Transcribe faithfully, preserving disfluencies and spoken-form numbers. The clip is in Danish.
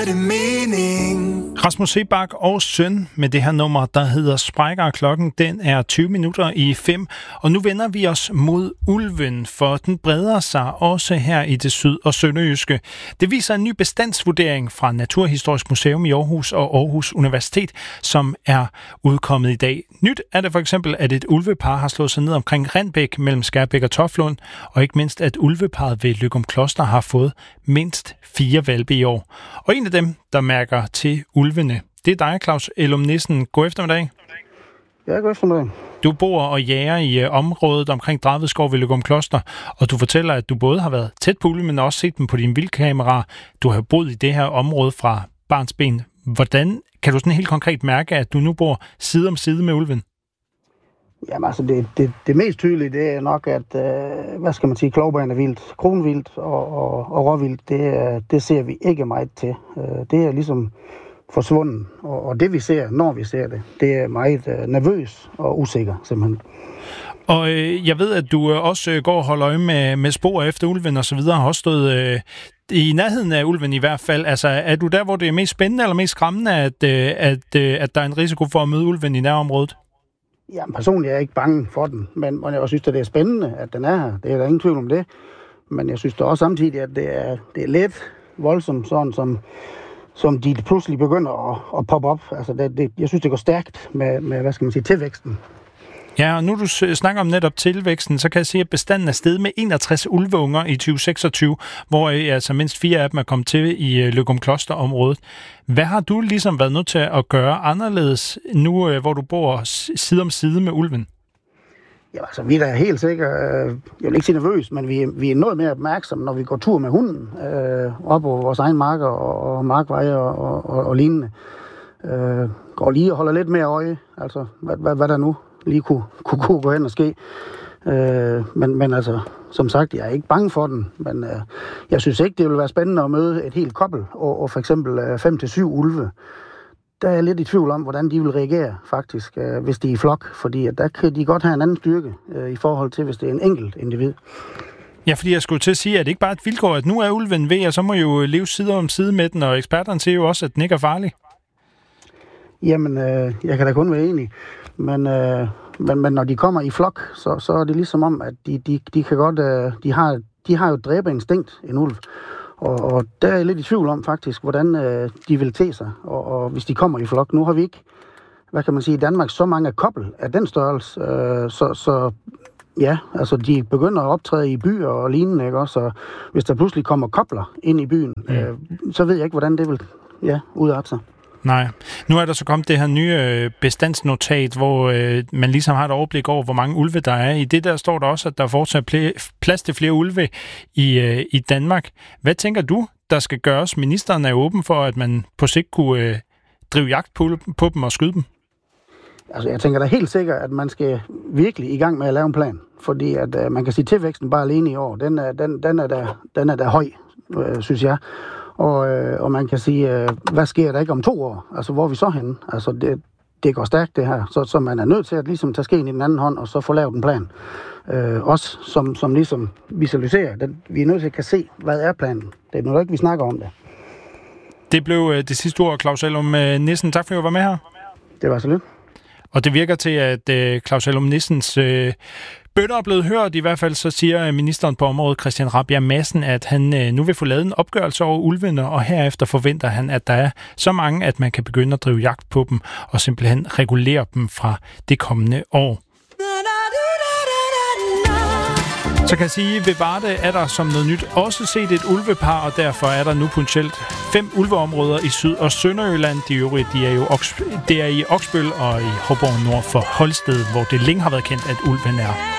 det mening. Rasmus Seebach og Søn med det her nummer, der hedder Sprækker. Klokken den er tyve minutter i fem, og nu vender vi os mod ulven, for den breder sig også her i det syd- og sønderjyske. Det viser en ny bestandsvurdering fra Naturhistorisk Museum i Aarhus og Aarhus Universitet, som er udkommet i dag. Nyt er det for eksempel, at et ulvepar har slået sig ned omkring Rindbæk mellem Skærbæk og Toflund, og ikke mindst, at ulveparret ved Løgumkloster har fået mindst fire hvalpe i år. Og en af dem, der mærker til ulvene, det er dig, Claus Elum Nissen. God eftermiddag. Ja, god eftermiddag. Du bor og jager i uh, området omkring Dravedskov ved Løgumkloster, og du fortæller, at du både har været tæt på ulve, men også set dem på dine vildkameraer. Du har boet i det her område fra barnsben. Hvordan kan du sådan helt konkret mærke, at du nu bor side om side med ulven? Jamen altså, det, det, det mest tydelige, det er nok, at, øh, hvad skal man sige, klovbærende vildt, kronvildt og, og, og råvildt, det, det ser vi ikke meget til. Det er ligesom forsvundet, og, og det vi ser, når vi ser det, det er meget øh, nervøs og usikker, simpelthen. Og øh, jeg ved, at du øh, også øh, går og holder øje med, med spor efter ulven og så videre, har også stået øh, i nærheden af ulven i hvert fald. Altså, er du der, hvor det er mest spændende eller mest skræmmende, at, øh, at, øh, at der er en risiko for at møde ulven i nærområdet? Ja, personligt er jeg ikke bange for den, men jeg synes, at det er spændende, at den er her. Det er der ingen tvivl om det. Men jeg synes da også samtidig, at det er, det er lidt voldsomt, sådan som, som de pludselig begynder at, at poppe op. Altså, det, det, jeg synes, det går stærkt med, med, hvad skal man sige, tilvæksten. Ja, og nu du snakker om netop tilvæksten, så kan jeg se, at bestanden er steget med enogtres ulveunger i tyve seksogtyve, hvor altså mindst fire af dem er kommet til i Løgumkloster-området. Hvad har du ligesom været nødt til at gøre anderledes nu, hvor du bor side om side med ulven? Ja, altså, vi er da helt sikkert, jeg vil ikke sige nervøs, men vi, vi er noget mere opmærksomme, når vi går tur med hunden, øh, op på vores egen marker og, og markveje og, og, og lignende. Øh, går lige og holder lidt mere øje, altså, hvad, hvad, hvad der nu lige kunne, kunne, kunne gå hen og ske. Øh, men, men altså, som sagt, jeg er ikke bange for den, men øh, jeg synes ikke, det vil være spændende at møde et helt kobbel, og, og for eksempel fem til syv ulve. Der er jeg lidt i tvivl om, hvordan de vil reagere, faktisk, øh, hvis de er i flok, fordi at der kan de godt have en anden styrke øh, i forhold til, hvis det er en enkelt individ. Ja, fordi jeg skulle til at sige, at det ikke bare er et vilkår, at nu er ulven ved, og så må jo leve side om side med den, og eksperterne siger jo også, at den ikke er farlig. Jamen, øh, jeg kan da kun være enig. Men, øh, men, men når de kommer i flok, så, så er det ligesom om, at de, de, de kan godt, øh, de har, de har jo et dræberinstinkt, en ulv. Og, og der er jeg lidt i tvivl om faktisk, hvordan øh, de vil te sig, og, og hvis de kommer i flok. Nu har vi ikke, hvad kan man sige, i Danmark så mange kobbel af den størrelse, øh, så, så ja, altså de begynder at optræde i byer og lignende, ikke også? Så hvis der pludselig kommer kobler ind i byen, øh, så ved jeg ikke, hvordan det vil ja, udarte sig. Nej. Nu er der så kommet det her nye bestandsnotat, hvor øh, man ligesom har et overblik over, hvor mange ulve der er. I det der står der også, at der fortsat er plads til flere ulve i, øh, i Danmark. Hvad tænker du, der skal gøres? Ministeren er åben for, at man på sigt kunne øh, drive jagt på, på dem og skyde dem. Altså, jeg tænker da helt sikkert, at man skal virkelig i gang med at lave en plan. Fordi at øh, man kan sige, at tilvæksten bare alene i år, den er, den, den er, der, den er der høj, øh, synes jeg. Og, øh, og man kan sige, øh, hvad sker der ikke om to år? Altså, hvor er vi så henne? Altså, det, det går stærkt, det her. Så, så man er nødt til at ligesom tage skeen i den anden hånd, og så få lavet en plan. Øh, også som, som ligesom visualiserer. Den, vi er nødt til at kan se, hvad er planen. Det er noget ikke, vi snakker om det. Det blev øh, det sidste ord, Claus Elum Nissen. Tak for at du var med her. Det var så lidt. Og det virker til, at øh, Claus Elum Nissens øh, bøtter er blevet hørt. I hvert fald så siger ministeren på området, Christian Rabjerg Madsen, at han øh, nu vil få lavet en opgørelse over ulvene, og herefter forventer han, at der er så mange, at man kan begynde at drive jagt på dem, og simpelthen regulere dem fra det kommende år. Så kan jeg sige, ved Varde er der som noget nyt også set et ulvepar, og derfor er der nu potentielt fem ulveområder i Syd- og Sønderjylland. De øvrige, de er jo Oks- det er i Oksbøl og i Hobborg nord for Holsted, hvor det længe har været kendt, at ulven er